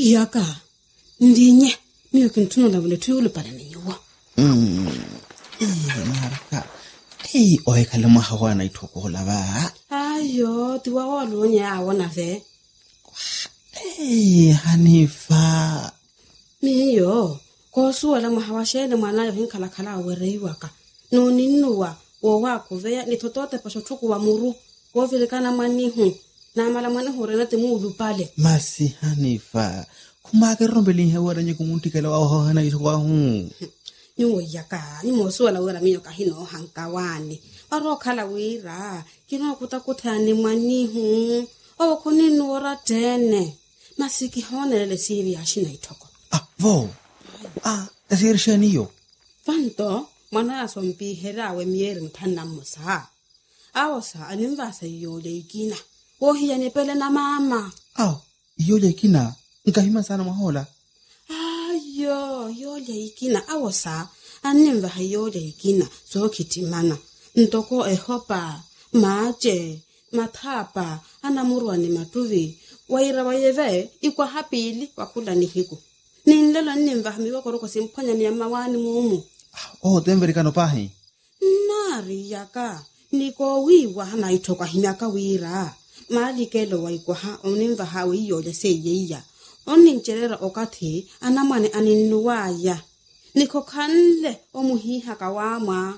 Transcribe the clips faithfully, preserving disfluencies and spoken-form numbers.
Iyaka. Ndinye. Miyo kintuno la vile tuyulu pala ninyuwa. Mm. Eh, maraka. Eh, oe kalema hawa na itoko la ba. Ayo, tiwa walu nya wana ve. Eh, Hanifa. Miyo, ko suwa la mahawashele mwanayo hinkala kala were iwaka. No ninuwa, wo wako veya ni totote pashotuku wa muru. Wo vile kana manihu. Na mala manihu renate muulu pale. Masi Hanifa. Kumake rombeli hewa nye kumuntikela wa hana itoko wa huu. Nyuwa yaka, nyuwa suwa la wera miyo kahino hankawani. Waro kala wira, kino kutakuta ni manihu. Owa kuninu ora tene. Masiki hone le siri ashina itoko. Ah, vo. Ah, tasiri shaniyo. Fanto, mwana asompi herawe mieri mtanda musa. Awasa animvasa yole ikina. Wohi ya nipele na mama. Aw, yole ikina. Nkahima sana mahola. Ayo, yole ikina. Awasa animvaha yole ikina. So kitimana. Ntoko ehopa, maache, matapa, anamurwa ni matuvi. Waira wayeve, ikwa hapili, wakula ni hiku. Ninlelo nimvaha miwa koroko simponya ni amawani mumu. Oh, temberi kano pahi. Nari yaka, niko wiwa hana itoka hinyaka wira. Mali kelo wa ikwaha, onimvaha wiyole seyeya. Onincherera okati, anamane aninuwaya. Niko kanle, omuhiha kawama.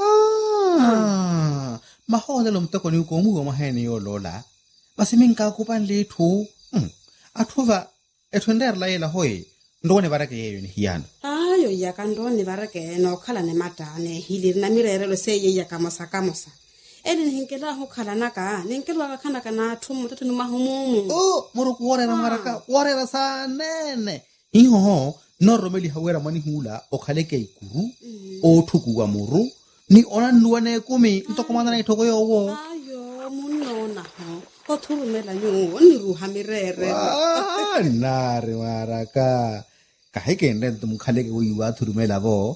Ah, mahola lo mtoko ni ukomu wa maheni yo lola. Basi minka kupan litu. Mm. Atuva, etuender la ila hoi. Ndone barake yeyo ni hiyano. Ayo yaka ndone barake no kala ne matane. Hilir na mirere lo seyeya kamosa kamosa. Edi hinkela ho kala naka. Ninkelo waka kanaka na atumu tatu numahumumu. Oh, muruku warera maraka. Warera sa nene. Iho ho, noro meli hawera mani hula. Okaleke ikuru. O tuku wa muru. Ni ona nuwane kumi. Ntoko mandana itoko yo wo. Ayo, munona ho. Oturu mela nyu. Niru hamirere. Ah, nare maraka. Kahike ndento mukhaleke uiwa turu mela vo.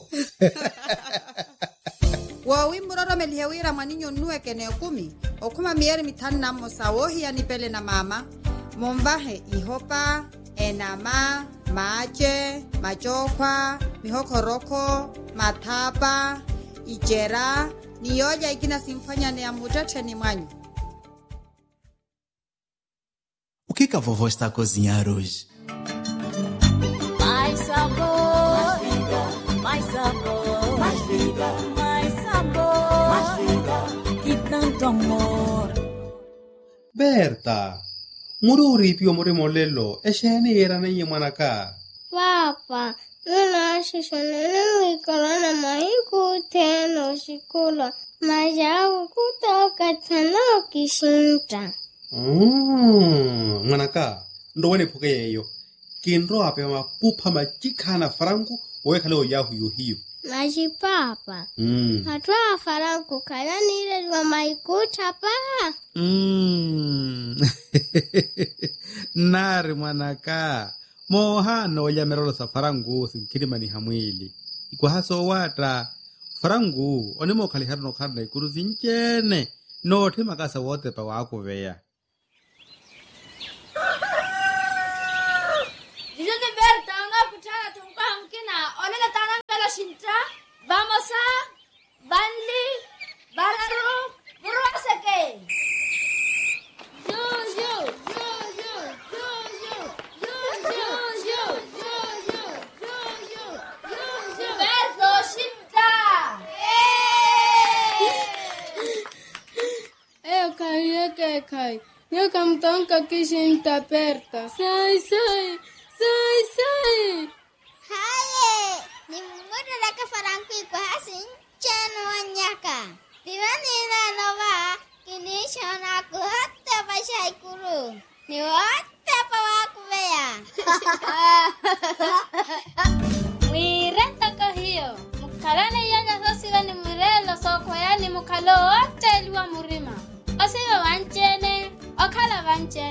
Wawi muroro melihewira maninyo nuwe kene kumi. Okuma mieri mitana mosa wohi ya nipele na mama. Mombahe ihopa, enama, mache, machokwa, mihokoroko, matapa, ijera, niyoja ikina simfanya ne amutete ni mwanyu. O que que a vovó está a cozinhar hoje? Mais sabor, mais vida, mais sabor, mais vida, mais sabor, mais vida e tanto amor. Berta, mururi pio more molelo, eshene era na yemanaka. Papa, nuna shishonene wikorana mahiku teno shikula, majawu kutoka tano kishinta. Mm, manaka, ndo wene poke yeyo. Kinro ape mapupa majikana farangu, wekale o yahu yu hiyo. Maji papa. Mm. Hatua farangu kala nile wa maikuta pa. Mm. Nari manaka. Mohano ya merolo sa farangu sinkirima ni hamwili. Ikwa haso wata. Farangu, onimo kaliharo no karna ikuru zinchene. No te makasa wote pa wako veya. Vamos a Banli, Bararu, Burraseke. Yo, yo, yo, yo, yo, yo, yo, yo, yo, yo, yo, yo, yo, yo, Berto, Shinta. Eu kai, eu kai. Eu camtonka kishinta perta. Sai, sai, sai, sai. Haye, ni muda daka farangu iko hasin chano wanyaka. Tirani na nova, kini shona ku hatta bashai kuru. Ni hatta pa waku beya.